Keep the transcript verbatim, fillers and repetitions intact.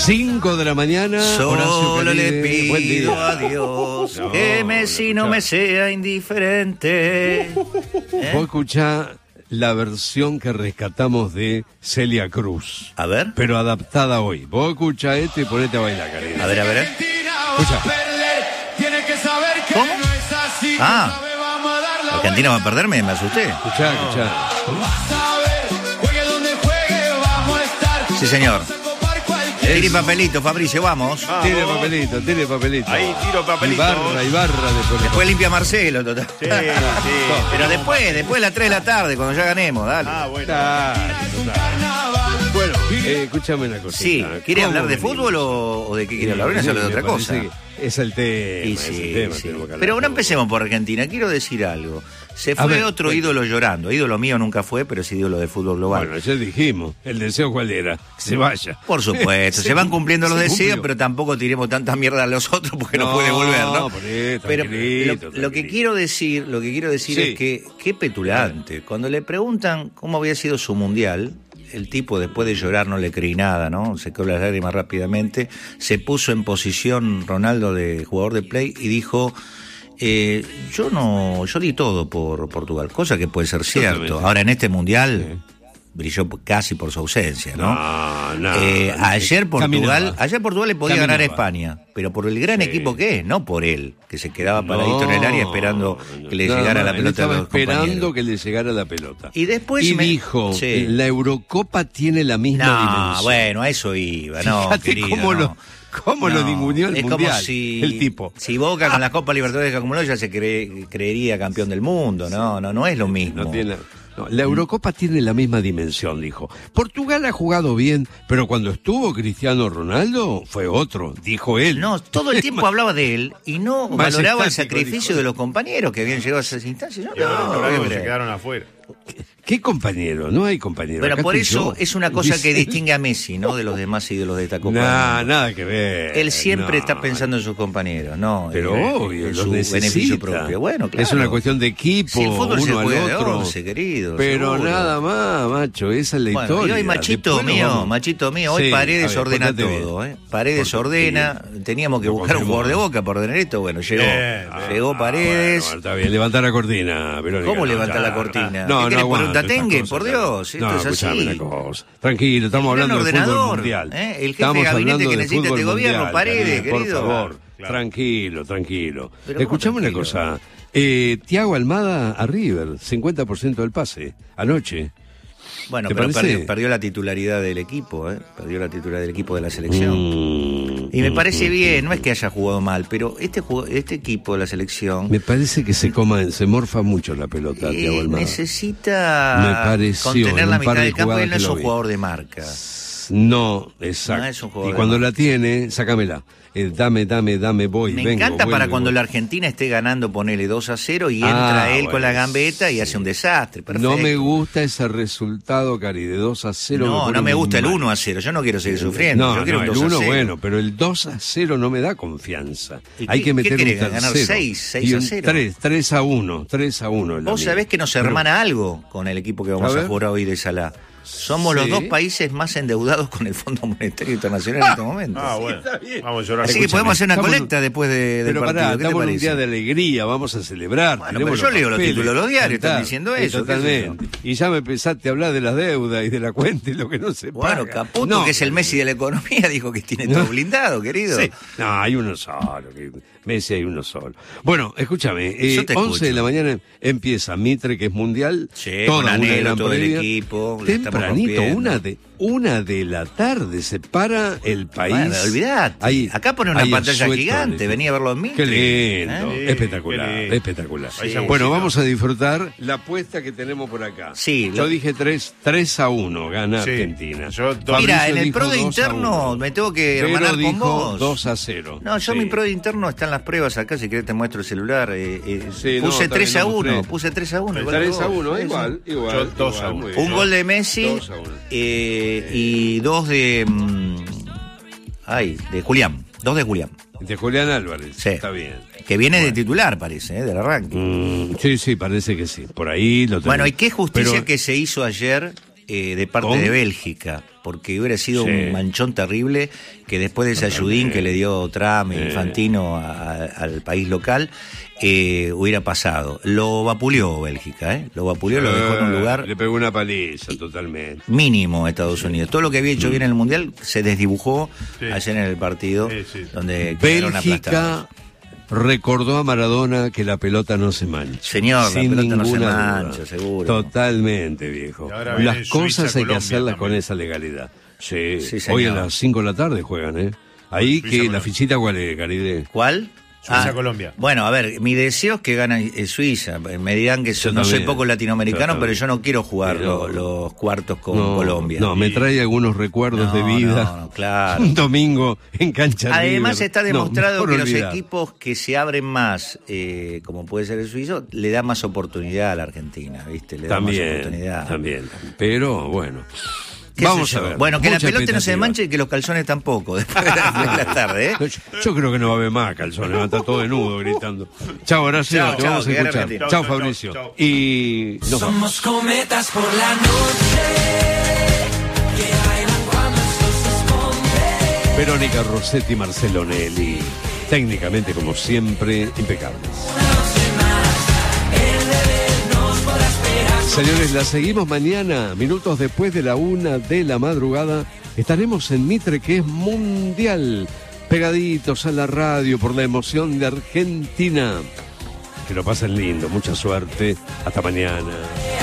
cinco de la mañana. Solo le pido a Dios no, que Messi no, no me sea indiferente. ¿Eh? Vos escuchá la versión que rescatamos de Celia Cruz. A ver. Pero adaptada hoy. Vos escuchá esto y ponete a bailar, cariño. A ver, a ver. Escucha. ¿Cómo? Ah. Argentina va a perder, me, me asusté. Escuchá, escuchá. Sí, señor. Tire papelito, Fabricio, vamos. Ah, tire papelito, tire papelito. Ahí tiro papelito. Ibarra, Ibarra después. Después limpia Marcelo, total. Sí, sí. Pero después, después de las tres de la tarde, cuando ya ganemos, dale. Ah, bueno. Dale, total. Bueno, eh, escúchame una cosa. Sí, ¿quiere hablar de fútbol o, o de qué quiere hablar? Ahora se habla de otra cosa. Es el tema, Y es sí, el tema. sí. Que Pero ahora empecemos por Argentina. Quiero decir algo. Se fue ver, otro bueno. ídolo llorando. Ídolo mío nunca fue, pero es ídolo del fútbol global. Bueno, ya dijimos. ¿El deseo cuál era? Que se vaya. Por supuesto, se, se van cumpliendo los deseos, cumplió. Pero tampoco tiremos tanta mierda a los otros porque no, no puede volver, ¿no? Por eso, pero tranquilito, lo, lo que quiero decir, lo que quiero decir sí. es que qué petulante. Cuando le preguntan cómo había sido su mundial, el tipo después de llorar no le creí nada, ¿no? Secó las lágrimas rápidamente, se puso en posición Ronaldo de jugador de play y dijo: eh, yo no, yo di todo por Portugal, cosa que puede ser cierto. Ahora en este mundial sí. brilló casi por su ausencia, ¿no? No, no. Eh, ayer Portugal, Caminaba. ayer Portugal le podía Caminaba. ganar a España, pero por el gran Sí. equipo que es, no por él, que se quedaba No, paradito en el área esperando que le nada llegara más, la él pelota a estaba los esperando compañeros. que le llegara la pelota. Y después y me... dijo, Sí. la Eurocopa tiene la misma No, dimensión. bueno, a eso iba, no, Fíjate querido, cómo no. lo, cómo No, lo ninguneó el es mundial, como si, el tipo. si Boca con la Copa Libertadores que acumuló ya se cree, creería campeón del mundo, no, no, no es lo mismo. No tiene, no, la Eurocopa tiene la misma dimensión, dijo. Portugal ha jugado bien, pero cuando estuvo Cristiano Ronaldo fue otro, dijo él. No, todo el tiempo hablaba de él y no Más valoraba el estático, sacrificio dijo. de los compañeros que habían llegado a esas instancias. No, No, no, no, no, no, no, se no. quedaron afuera. ¿Qué compañero? No hay compañero. Pero Acá por estoy eso yo. es una cosa Dice que él. distingue a Messi, ¿no? De los demás ídolos de esta Copa. Nah, del Mundo. nada que ver. Él siempre no. está pensando en sus compañeros, ¿no? Pero en, obvio, en los su necesita. beneficio propio. Bueno, claro. Es una cuestión de equipo, Si el fútbol se uno al juega de otro. once, querido, Pero seguro. nada más, macho, esa es la Bueno, y historia. hoy machito Después nos mío, vamos. machito mío, hoy Sí, Paredes a ver, ordena portate todo, bien. ¿eh? Paredes Portate ordena, teníamos que Lo buscar un jugador de confirmó. Boca para ordenar esto, bueno, llegó. Bien, llegó Ah, Paredes. bueno, está bien, levanta la cortina, Verónica. ¿Cómo no, levantar ya, la cortina? No, ¿Qué no, querés, por un aguanto tatengue? estas Por cosas, Dios, esto no, es escuchame así. una cosa. Tranquilo, estamos El gran hablando del fútbol ordenador, mundial. ¿eh? El jefe Estamos de gabinete hablando que del necesita fútbol este gobierno, mundial, Paredes, Karina, por querido. favor, Claro. tranquilo, tranquilo. Pero Escuchame ¿cómo una tranquilo? cosa. Eh, Thiago Almada a River, cincuenta por ciento del pase, anoche. Bueno, ¿Te pero parece? perdió, perdió la titularidad del equipo, ¿eh? Perdió la titularidad del equipo de la selección. Mm, Y me mm, parece mm, bien, mm. no es que haya jugado mal, pero este jug- este equipo de la selección Me parece que se coma, se morfa mucho la pelota, eh, Thiago Almada. necesita Me pareció, contener en la un par mitad de del campo y él no jugadas es que un lo vi. jugador de marca. No, exacto. No es un jugador y de cuando marca. la tiene, sácamela. Eh, dame, dame, dame, voy, Me vengo, encanta para vuelvo, cuando voy. la Argentina esté ganando, ponele dos a cero y entra Ah, él bueno, con la gambeta y sí. hace un desastre. Perfecto. No me gusta ese resultado, Cari, de dos a cero. No, pone no me muy gusta el mal. uno a cero. Yo no quiero seguir sufriendo. No, Yo quiero no, un el dos a uno cero. bueno, pero el dos a cero no me da confianza. ¿Y Hay qué- que meter qué un querés, tercero. ganar seis, seis y a un cero? tres, tres a uno, tres a uno. es la Vos mía. sabés que nos Pero- hermana algo con el equipo que vamos A a, ver. jugar hoy de Salah. Somos Sí. los dos países más endeudados con el Fondo Monetario Internacional en este momento. Ah, bueno. está bien. Vamos a llorar. Así que Escúchame, podemos hacer una estamos- colecta después de, del Pero partido. pará, ¿Qué te estamos en un parece? día de alegría, vamos a celebrar. Bueno, tenemos pero yo leo los papeles, títulos de los diarios, están cantar. diciendo Eh, eso, qué sé Totalmente. Y ya me empezaste a hablar de las deudas y de la cuenta y lo que no se Bueno, paga. Caputo, No, que es el Messi de la economía, dijo que tiene todo No. blindado, querido. Sí. No, hay uno solo. que- Messi hay uno solo. Bueno, escúchame. Eh, Yo te once de escucho. la mañana empieza Mitre, que es mundial. Sí, toda con una Anhelo, gran todo el previa. equipo, la estamos Tempranito, rompiendo. una de, una de la tarde se para el país. Bueno, olvidate. Hay- Acá pone una hay pantalla asueto, gigante, dice. venía a verlo en Mitre. Qué lindo, ¿Eh? Sí, espectacular, qué lindo. espectacular. Hay Sí. sanguchito. Bueno, vamos a disfrutar la apuesta que tenemos por acá. Sí, Yo lo- dije tres a uno, gana Sí. Argentina. Yo dos- Mira, Fabricio en el dijo pro de dos a interno uno. me tengo que Pero hermanar con dijo vos. dos a cero. No, yo Sí. mi pro de interno está en las pruebas acá, si querés te muestro el celular. eh, eh, Sí, no, puse está tres bien, a no uno, mostré. puse tres a uno. igual que tres a vos. uno, Sí, sí. igual, igual. Yo dos igual, a uno. muy bien. Un gol de Messi dos a uno. eh, y dos de... mm, ay, de Julián. Dos de Julián. De Julián Álvarez. Sí. Está bien. Que viene de titular, parece, ¿eh? Del arranque. Mm, sí, sí, parece que sí. Por ahí lo tenemos. Bueno, ¿y qué justicia Pero- que se hizo ayer eh, de parte ¿Con? de Bélgica? porque hubiera sido Sí. un manchón terrible que después de ese ayudín que le dio Trump e Eh. Infantino a- al país local, eh, hubiera pasado. Lo vapuleó Bélgica, ¿eh? Lo vapuleó, lo dejó en un lugar Le pegó una paliza, totalmente. mínimo a Estados Unidos. Todo lo que había hecho bien en el Mundial se desdibujó Sí. ayer en el partido, Sí, sí. donde quedaron aplastados. Bélgica recordó a Maradona que la pelota no se mancha. Señor, la Sin pelota no se ninguna mancha, duda. seguro. Totalmente, viejo. Y ahora viene Las cosas Suiza, hay que Colombia hacerlas con también. esa legalidad. Sí, Sí, hoy a señor. las cinco de la tarde juegan, ¿eh? Ahí Suiza, que la Colombia. fichita, ¿cuál es, Caride? ¿Cuál? Suiza, Colombia. Bueno, a ver, mi deseo es que gane eh, Suiza. Me dirán que Yo no soy también. poco latinoamericano, Yo pero también. yo no quiero jugar Pero- lo- los cuartos con no, Colombia. No, me trae algunos recuerdos No, de vida. no, no, claro. Un domingo en cancha Además River. está No, demostrado mejor que los olvidar. equipos que se abren más, eh, como puede ser el suizo, le da más oportunidad a la Argentina, ¿viste? Le da más También, oportunidad. también. Pero bueno. ¿Qué Vamos sé a yo? ver. Bueno, que la Mucha pelota no se expectativa. manche y que los calzones tampoco, después de la, de la tarde, ¿eh? Yo, yo creo que no va a haber más calzones, va a estar todo desnudo gritando. Chao, Horacio, Chao, te chao, vamos a que gane escuchar. Argentina. Chao, Chao, chao, Fabricio. chao. Y nos vamos. Somos cometas por la noche que bailan cuando el sol se esconde. Verónica Rossetti, Marcelo Nelly. Técnicamente, como siempre, impecables. Señores, la seguimos mañana, minutos después de la una de la madrugada. Estaremos en Mitre, que es mundial. Pegaditos a la radio por la emoción de Argentina. Que lo pasen lindo, mucha suerte. Hasta mañana.